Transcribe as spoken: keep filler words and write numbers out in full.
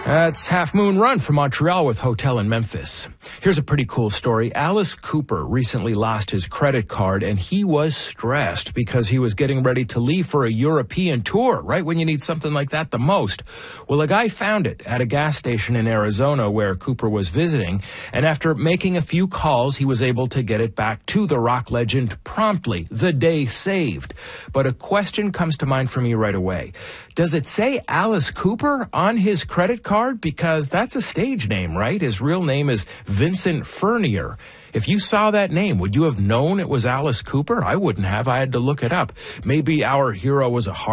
That's Half Moon Run from Montreal with Hotel in Memphis. Here's a pretty cool story. Alice Cooper recently lost his credit card, and he was stressed because he was getting ready to leave for a European tour, right when you need something like that the most. Well, a guy found it at a gas station in Arizona where Cooper was visiting, and after making a few calls, he was able to get it back to the rock legend promptly, the day saved. But a question comes to mind for me right away. Does it say Alice Cooper on his credit card? Because that's a stage name, right? His real name is Vincent Furnier. If you saw that name, would you have known it was Alice Cooper? I wouldn't have. I had to look it up. Maybe our hero was a